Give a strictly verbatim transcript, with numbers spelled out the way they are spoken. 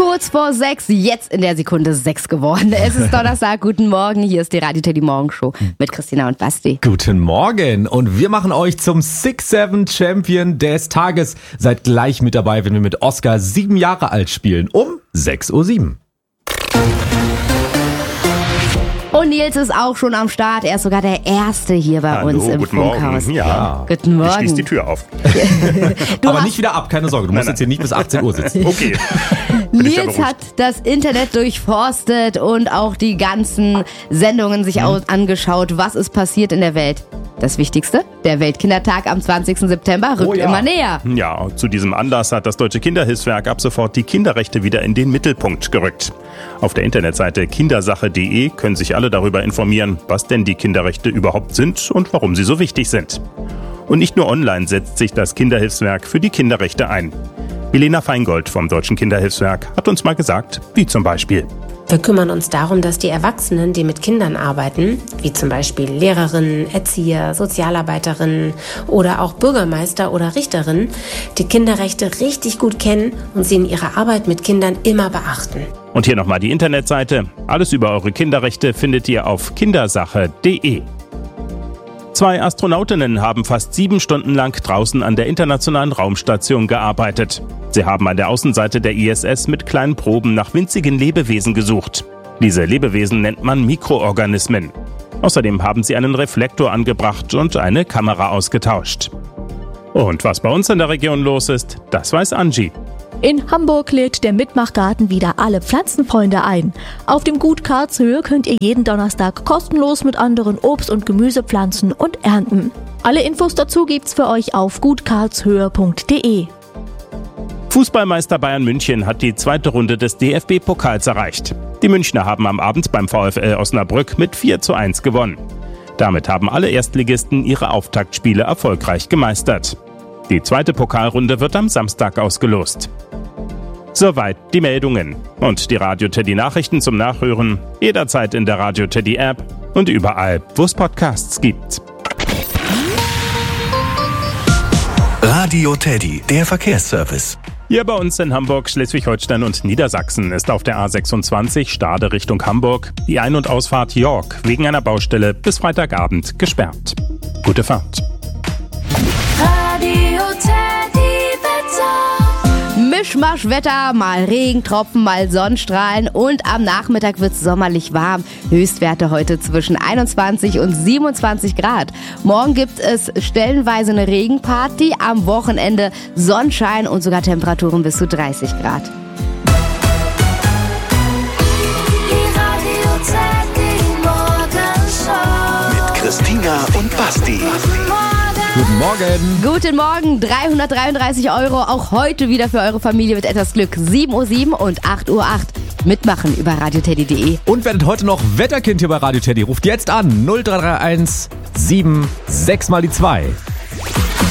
Kurz vor sechs, jetzt in der Sekunde sechs geworden. Es ist Donnerstag, guten Morgen, hier ist die Radio Teddy Morgenshow mit Christina und Basti. Guten Morgen und wir machen euch zum six seven Champion des Tages. Seid gleich mit dabei, wenn wir mit Oscar sieben Jahre alt spielen, um sechs Uhr sieben. Und Nils ist auch schon am Start. Er ist sogar der Erste hier bei Hallo, uns im guten Funkhaus. Morgen. Ja. Guten Morgen. Ich schließe die Tür auf. Du Aber hast- nicht wieder ab, keine Sorge, du musst Nein, jetzt hier nicht bis achtzehn Uhr sitzen. Okay. Bin ich ja Nils beruhigt. hat das Internet durchforstet und auch die ganzen Sendungen sich au- angeschaut. Was ist passiert in der Welt? Das Wichtigste, der Weltkindertag am zwanzigsten September rückt Oh ja. immer näher. Ja, zu diesem Anlass hat das Deutsche Kinderhilfswerk ab sofort die Kinderrechte wieder in den Mittelpunkt gerückt. Auf der Internetseite kindersache punkt de können sich alle darüber informieren, was denn die Kinderrechte überhaupt sind und warum sie so wichtig sind. Und nicht nur online setzt sich das Kinderhilfswerk für die Kinderrechte ein. Milena Feingold vom Deutschen Kinderhilfswerk hat uns mal gesagt, wie zum Beispiel. Wir kümmern uns darum, dass die Erwachsenen, die mit Kindern arbeiten, wie zum Beispiel Lehrerinnen, Erzieher, Sozialarbeiterinnen oder auch Bürgermeister oder Richterinnen, die Kinderrechte richtig gut kennen und sie in ihrer Arbeit mit Kindern immer beachten. Und hier nochmal die Internetseite. Alles über eure Kinderrechte findet ihr auf kindersache punkt de. Zwei Astronautinnen haben fast sieben Stunden lang draußen an der Internationalen Raumstation gearbeitet. Sie haben an der Außenseite der I S S mit kleinen Proben nach winzigen Lebewesen gesucht. Diese Lebewesen nennt man Mikroorganismen. Außerdem haben sie einen Reflektor angebracht und eine Kamera ausgetauscht. Und was bei uns in der Region los ist, das weiß Angie. In Hamburg lädt der Mitmachgarten wieder alle Pflanzenfreunde ein. Auf dem Gut Karlshöhe könnt ihr jeden Donnerstag kostenlos mit anderen Obst- und Gemüse pflanzen und ernten. Alle Infos dazu gibt's für euch auf gut karlshöhe punkt de. Fußballmeister Bayern München hat die zweite Runde des D F B-Pokals erreicht. Die Münchner haben am Abend beim VfL Osnabrück mit vier zu eins gewonnen. Damit haben alle Erstligisten ihre Auftaktspiele erfolgreich gemeistert. Die zweite Pokalrunde wird am Samstag ausgelost. Soweit die Meldungen. Und die Radio Teddy Nachrichten zum Nachhören jederzeit in der Radio Teddy App und überall, wo es Podcasts gibt. Radio Teddy, der Verkehrsservice. Hier bei uns in Hamburg, Schleswig-Holstein und Niedersachsen ist auf der A sechsundzwanzig Stade Richtung Hamburg die Ein- und Ausfahrt York wegen einer Baustelle bis Freitagabend gesperrt. Gute Fahrt. Radio Teddy Wetter. Mischmaschwetter, mal Regentropfen, mal Sonnenstrahlen und am Nachmittag wird es sommerlich warm. Höchstwerte heute zwischen einundzwanzig und siebenundzwanzig Grad. Morgen gibt es stellenweise eine Regenparty, am Wochenende Sonnenschein und sogar Temperaturen bis zu dreißig Grad. Die Radio Teddy Morgenshow. Mit Christina und Basti. Morgen. Guten Morgen. Guten Morgen, dreihundertdreiunddreißig Euro, auch heute wieder für eure Familie mit etwas Glück. sieben Uhr sieben und acht Uhr acht. Mitmachen über radio teddy punkt de. Und werdet heute noch Wetterkind hier bei Radio Teddy. Ruft jetzt an null drei drei eins sieben sechs mal die zwei.